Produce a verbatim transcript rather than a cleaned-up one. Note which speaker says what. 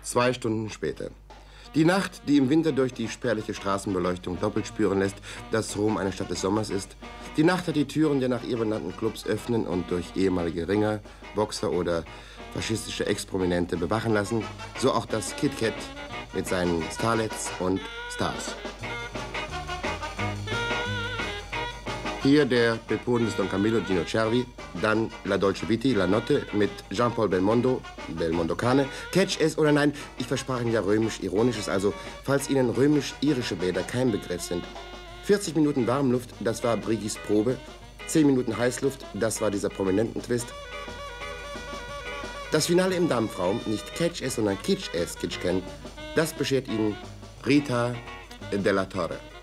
Speaker 1: Zwei Stunden später. Die Nacht, die im Winter durch die spärliche Straßenbeleuchtung doppelt spüren lässt, dass Rom eine Stadt des Sommers ist. Die Nacht hat die Türen der nach ihr benannten Clubs öffnen und durch ehemalige Ringer, Boxer oder faschistische Ex-Prominente bewachen lassen. So auch das Kit Kat mit seinen Starlets und Stars. Hier der Pepone des Don Camillo Gino Cervi, dann La Dolce Vita, La Notte mit Jean-Paul Belmondo, Belmondo Cane. Catch es oder nein, ich versprach Ihnen ja römisch-ironisches, also falls Ihnen römisch-irische Bäder kein Begriff sind. vierzig Minuten Warmluft, das war Brigies Probe. zehn Minuten Heißluft, das war dieser Prominenten-Twist. Das Finale im Dampfraum, nicht Catch es, sondern Kitsch es, Kitsch kennen, das beschert Ihnen Rita della Torre.